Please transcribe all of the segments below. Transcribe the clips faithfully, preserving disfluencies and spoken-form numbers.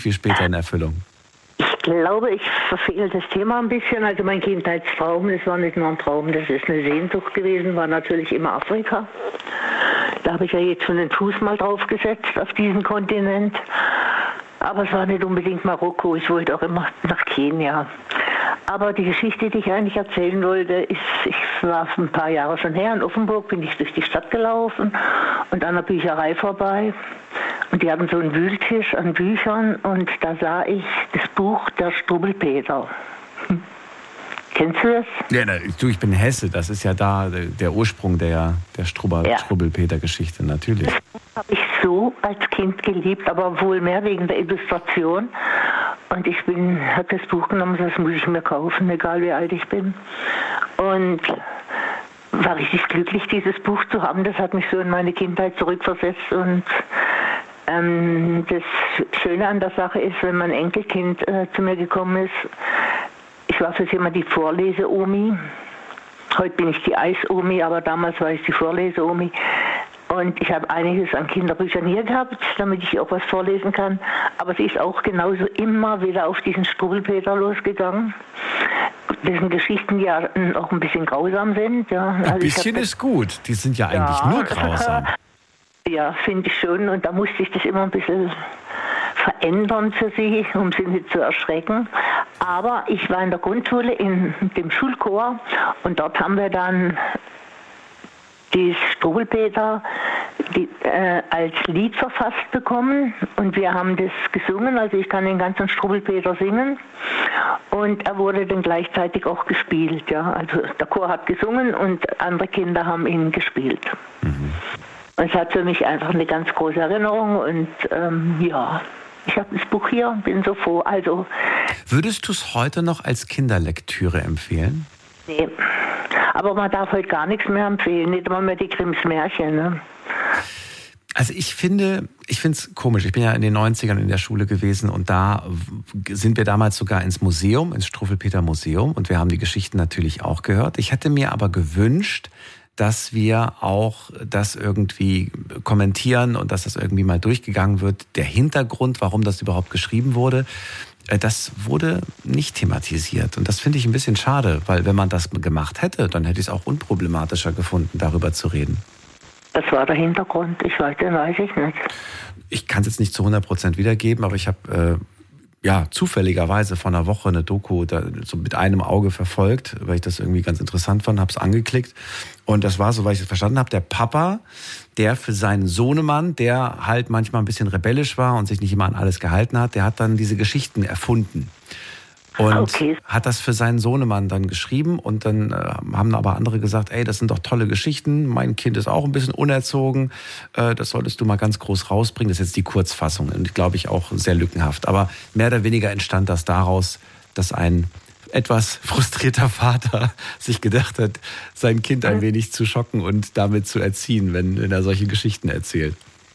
viel später in Erfüllung? Ich glaube, ich verfehle das Thema ein bisschen. Also mein Kindheitstraum, das war nicht nur ein Traum, das ist eine Sehnsucht gewesen, war natürlich immer Afrika. Da habe ich ja jetzt schon den Fuß mal drauf gesetzt auf diesen Kontinent. Aber es war nicht unbedingt Marokko, ich wollte auch immer nach Kenia. Aber die Geschichte, die ich eigentlich erzählen wollte, ist, ich war ein paar Jahre schon her, in Offenburg bin ich durch die Stadt gelaufen und an der Bücherei vorbei. Und die hatten so einen Wühltisch an Büchern und da sah ich das Buch Der Struwwelpeter. Hm. Kennst du das? Ja, du, ich bin Hesse, das ist ja da der Ursprung der, der ja. Struwwelpeter-Geschichte, natürlich. Das Buch habe ich so als Kind geliebt, aber wohl mehr wegen der Illustration. Und ich bin, habe das Buch genommen, das muss ich mir kaufen, egal wie alt ich bin. Und war richtig glücklich, dieses Buch zu haben. Das hat mich so in meine Kindheit zurückversetzt. Und ähm, das Schöne an der Sache ist, wenn mein Enkelkind äh, zu mir gekommen ist, ich war für sie immer die Vorlese-Omi. Heute bin ich die Eis-Omi, aber damals war ich die Vorlese-Omi. Und ich habe einiges an Kinderbüchern hier gehabt, damit ich auch was vorlesen kann. Aber sie ist auch genauso immer wieder auf diesen Struwwelpeter losgegangen. Dessen Geschichten ja auch ein bisschen grausam sind. Ja. Ein also bisschen ist gut. Die sind ja eigentlich ja. nur grausam. Ja, finde ich schon. Und da musste ich das immer ein bisschen verändern für sie, um sie nicht zu erschrecken. Aber ich war in der Grundschule in dem Schulchor und dort haben wir dann die Struwwelpeter die, äh, als Lied verfasst bekommen und wir haben das gesungen, also ich kann den ganzen Struwwelpeter singen und er wurde dann gleichzeitig auch gespielt, ja, also der Chor hat gesungen und andere Kinder haben ihn gespielt. Mhm. Und es hat für mich einfach eine ganz große Erinnerung und ähm, ja, ich habe das Buch hier, bin so froh. Also würdest du es heute noch als Kinderlektüre empfehlen? Nee, aber man darf heute gar nichts mehr empfehlen, nicht immer mehr die Grimms Märchen. Ne? Also ich finde, ich finde es komisch. Ich bin ja in den neunzigern in der Schule gewesen und da sind wir damals sogar ins Museum, ins Struwwelpeter Museum und wir haben die Geschichten natürlich auch gehört. Ich hätte mir aber gewünscht, dass wir auch das irgendwie kommentieren und dass das irgendwie mal durchgegangen wird. Der Hintergrund, warum das überhaupt geschrieben wurde, das wurde nicht thematisiert. Und das finde ich ein bisschen schade, weil wenn man das gemacht hätte, dann hätte ich es auch unproblematischer gefunden, darüber zu reden. Das war der Hintergrund, ich weiß, den weiß ich nicht. Ich kann es jetzt nicht zu hundert Prozent wiedergeben, aber ich habe äh, ja zufälligerweise vor einer Woche eine Doku da, so mit einem Auge verfolgt, weil ich das irgendwie ganz interessant fand, habe es angeklickt. Und das war, soweit ich es verstanden habe, der Papa, der für seinen Sohnemann, der halt manchmal ein bisschen rebellisch war und sich nicht immer an alles gehalten hat, der hat dann diese Geschichten erfunden. Und okay. hat das für seinen Sohnemann dann geschrieben und dann äh, haben aber andere gesagt, ey, das sind doch tolle Geschichten, mein Kind ist auch ein bisschen unerzogen, äh, das solltest du mal ganz groß rausbringen. Das ist jetzt die Kurzfassung und glaube ich auch sehr lückenhaft. Aber mehr oder weniger entstand das daraus, dass ein etwas frustrierter Vater sich gedacht hat, sein Kind ein wenig zu schocken und damit zu erziehen, wenn, wenn er solche Geschichten erzählt.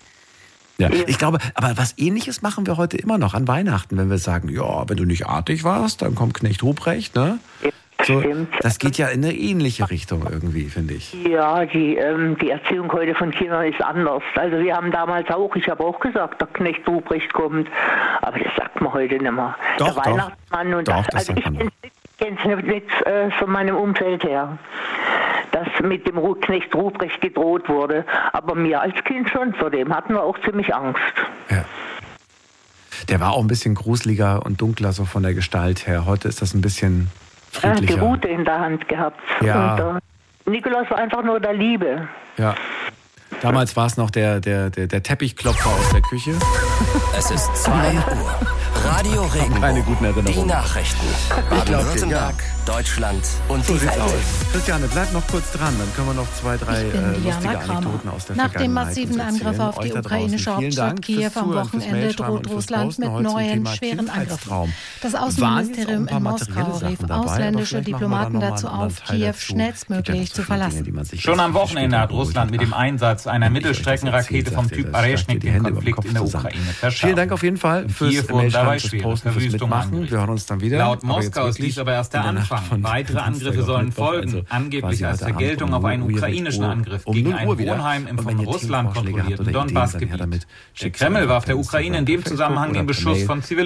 Ja, ich glaube, aber was Ähnliches machen wir heute immer noch an Weihnachten, wenn wir sagen, ja, wenn du nicht artig warst, dann kommt Knecht Ruprecht, ne? So, das geht ja in eine ähnliche Richtung irgendwie, finde ich. Ja, die, ähm, die Erziehung heute von Kindern ist anders. Also wir haben damals auch, ich habe auch gesagt, der Knecht Ruprecht kommt, aber das sagt man heute nicht mehr. Doch, der doch. Weihnachtsmann und doch, das, das also ich kenne es nicht, nicht äh, von meinem Umfeld her, dass mit dem Knecht Ruprecht gedroht wurde, aber mir als Kind schon, vor dem hatten wir auch ziemlich Angst. Ja. Der war auch ein bisschen gruseliger und dunkler so von der Gestalt her. Heute ist das ein bisschen friedlicher. Die Rute in der Hand gehabt. Ja. Und, äh, Nikolaus war einfach nur der Liebe. Ja. Damals war es noch der, der, der, der Teppichklopfer aus der Küche. Es ist zwei Uhr. Radio Regenbogen. Keine guten Erinnerungen. Die Nachrichten. Baden-Württemberg, ja. Deutschland und so die Welt. Aus. Christiane, bleib noch kurz dran, dann können wir noch zwei, drei äh, lustige Anekdoten aus der Nach dem Vergangenheit massiven Angriff auf die ukrainische Hauptstadt Kiew am Wochenende droht Russland mit neuen schweren Angriffen. Das Außenministerium in Moskau rief ausländische Diplomaten dazu auf, Kiew schnellstmöglich zu verlassen. Schon am Wochenende hat Russland mit dem Einsatz Beschuss einer Mittelstreckenrakete vom Typ Areshnik den Konflikt in der Ukraine verschärfen. Vielen Dank auf jeden Fall fürs Mailschreiben, fürs Posten, fürs Mitmachen. Wir hören uns dann wieder. Laut Moskau ist dies aber erst der Anfang. Weitere Angriffe sollen folgen, angeblich als Vergeltung auf einen ukrainischen Angriff gegen ein Wohnheim im von Russland kontrollierten Donbassgebiet. Der Kreml warf der Ukraine in dem Zusammenhang den Beschuss von Zivilisten